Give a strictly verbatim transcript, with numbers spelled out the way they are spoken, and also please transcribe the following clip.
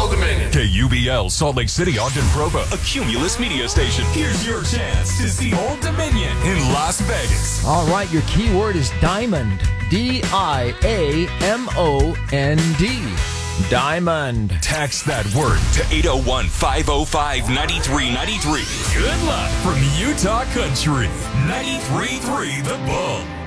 Old Dominion. K U B L, Salt Lake City, Ogden, Provo, a Cumulus media station. Here's your chance to see Old Dominion in Las Vegas. All right, your keyword is diamond. D I A M O N D. Diamond. Text that word to eight oh one, five oh five, nine three nine three. Good luck from Utah Country. ninety-three point three The Bull.